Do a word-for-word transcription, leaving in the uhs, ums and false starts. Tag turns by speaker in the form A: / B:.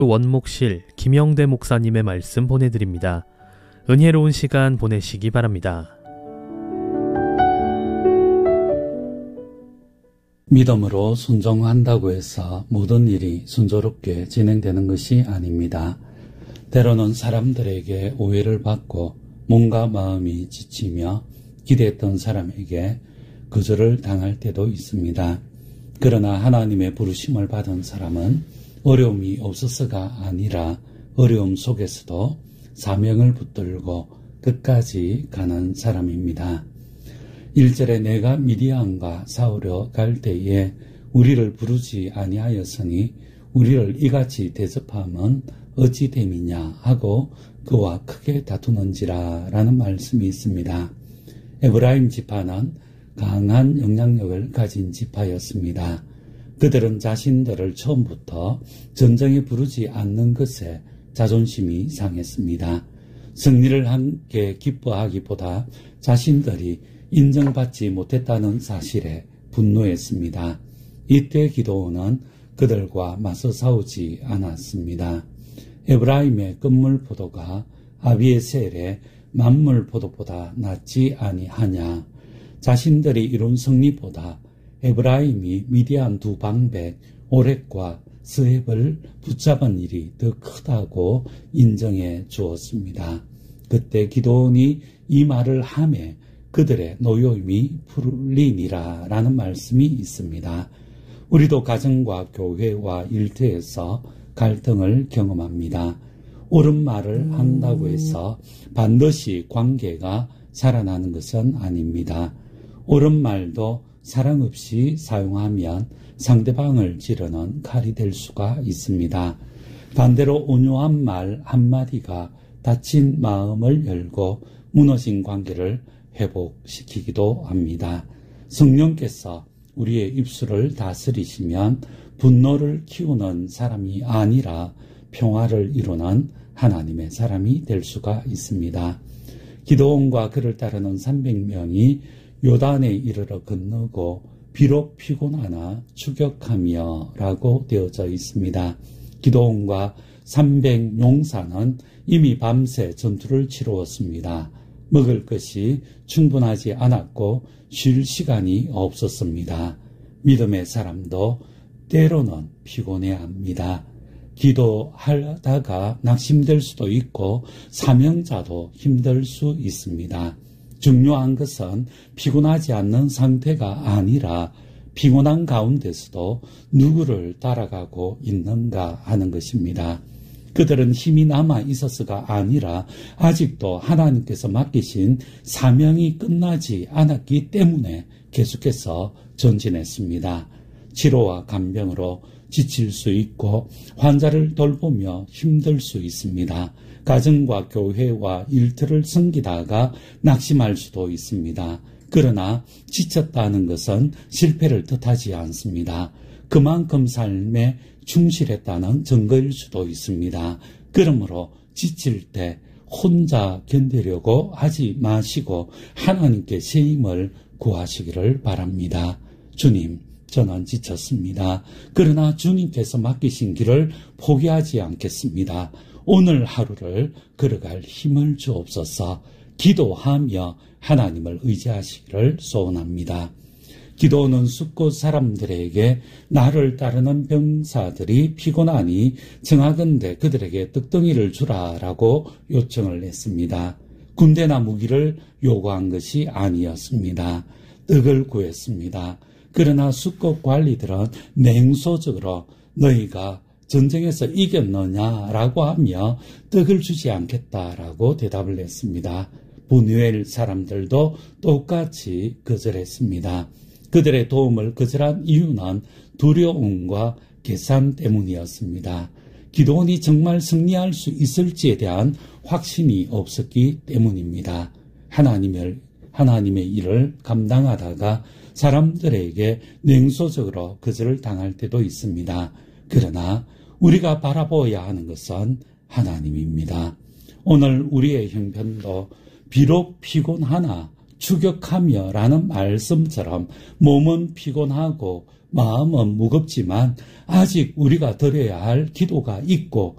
A: 원목실 김영대 목사님의 말씀 보내드립니다. 은혜로운 시간 보내시기 바랍니다.
B: 믿음으로 순종한다고 해서 모든 일이 순조롭게 진행되는 것이 아닙니다. 때로는 사람들에게 오해를 받고 몸과 마음이 지치며 기대했던 사람에게 거절을 당할 때도 있습니다. 그러나 하나님의 부르심을 받은 사람은 어려움이 없어서가 아니라 어려움 속에서도 사명을 붙들고 끝까지 가는 사람입니다. 일 절에 내가 미디안과 싸우러 갈 때에 우리를 부르지 아니하였으니 우리를 이같이 대접함은 어찌 됨이냐 하고 그와 크게 다투는지라 라는 말씀이 있습니다. 에브라임 지파는 강한 영향력을 가진 지파였습니다. 그들은 자신들을 처음부터 전쟁에 부르지 않는 것에 자존심이 상했습니다. 승리를 함께 기뻐하기보다 자신들이 인정받지 못했다는 사실에 분노했습니다. 이때 기드온은 그들과 맞서 싸우지 않았습니다. 에브라임의 끝물 포도가 아비에셀의 만물 포도보다 낫지 아니하냐. 자신들이 이룬 승리보다 에브라임이 미디안 두 방백 오렉과 스헵을 붙잡은 일이 더 크다고 인정해 주었습니다. 그때 기드온이 이 말을 하매 그들의 노여움이 풀리니라 라는 말씀이 있습니다. 우리도 가정과 교회와 일터에서 갈등을 경험합니다. 옳은 말을 한다고 해서 반드시 관계가 살아나는 것은 아닙니다. 옳은 말도 사랑 없이 사용하면 상대방을 찌르는 칼이 될 수가 있습니다. 반대로 온유한 말 한마디가 다친 마음을 열고 무너진 관계를 회복시키기도 합니다. 성령께서 우리의 입술을 다스리시면 분노를 키우는 사람이 아니라 평화를 이루는 하나님의 사람이 될 수가 있습니다. 기드온과 그를 따르는 삼백 명이 요단에 이르러 건너고 비록 피곤하나 추격하며 라고 되어져 있습니다. 기드온과 삼백 용사는 이미 밤새 전투를 치루었습니다. 먹을 것이 충분하지 않았고 쉴 시간이 없었습니다. 믿음의 사람도 때로는 피곤해야 합니다. 기도하다가 낙심될 수도 있고 사명자도 힘들 수 있습니다. 중요한 것은 피곤하지 않는 상태가 아니라 피곤한 가운데서도 누구를 따라가고 있는가 하는 것입니다. 그들은 힘이 남아 있어서가 아니라 아직도 하나님께서 맡기신 사명이 끝나지 않았기 때문에 계속해서 전진했습니다. 치료와 간병으로 지칠 수 있고 환자를 돌보며 힘들 수 있습니다. 가정과 교회와 일터를 섬기다가 낙심할 수도 있습니다. 그러나 지쳤다는 것은 실패를 뜻하지 않습니다. 그만큼 삶에 충실했다는 증거일 수도 있습니다. 그러므로 지칠 때 혼자 견디려고 하지 마시고 하나님께 새 힘을 구하시기를 바랍니다. 주님, 저는 지쳤습니다. 그러나 주님께서 맡기신 길을 포기하지 않겠습니다. 오늘 하루를 걸어갈 힘을 주옵소서. 기도하며 하나님을 의지하시기를 소원합니다. 기도는 숫곳 사람들에게 나를 따르는 병사들이 피곤하니 청하건대 그들에게 떡덩이를 주라라고 요청을 했습니다. 군대나 무기를 요구한 것이 아니었습니다. 떡을 구했습니다. 그러나 숫곳 관리들은 냉소적으로 너희가 전쟁에서 이겼느냐라고 하며 떡을 주지 않겠다라고 대답을 했습니다. 분유엘 사람들도 똑같이 거절했습니다. 그들의 도움을 거절한 이유는 두려움과 계산 때문이었습니다. 기드온이 정말 승리할 수 있을지에 대한 확신이 없었기 때문입니다. 하나님을, 하나님의 일을 감당하다가 사람들에게 냉소적으로 거절을 당할 때도 있습니다. 그러나 우리가 바라보아야 하는 것은 하나님입니다. 오늘 우리의 형편도 비록 피곤하나 추격하며 라는 말씀처럼 몸은 피곤하고 마음은 무겁지만 아직 우리가 드려야 할 기도가 있고